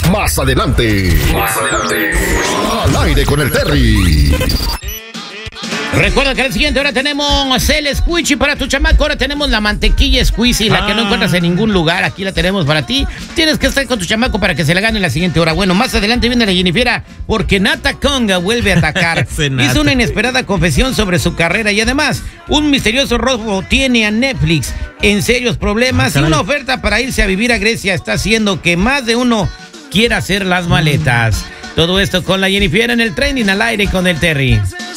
Más adelante. Al aire con el Terry. Recuerda que a la siguiente hora tenemos el squishy para tu chamaco. Ahora tenemos la mantequilla squishy, la que no encuentras en ningún lugar. Aquí la tenemos para ti. Tienes que estar con tu chamaco para que se la gane en la siguiente hora. Bueno, más adelante viene la Jennifer porque Nata Conga vuelve a atacar. Hizo una inesperada confesión sobre su carrera y además un misterioso robo tiene a Netflix en serios problemas y una oferta para irse a vivir a Grecia está haciendo que más de uno quiera hacer las maletas. Todo esto con la Jennifer en el trending al aire con el Terry.